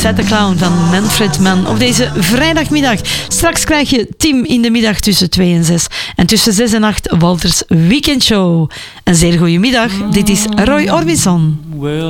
Santa Clown van Manfred Mann op deze vrijdagmiddag. Straks krijg je Tim in de middag tussen 2 en 6. En tussen 6 en 8 Walters Weekendshow. Een zeer goede middag. Dit is Roy Orbison. Well,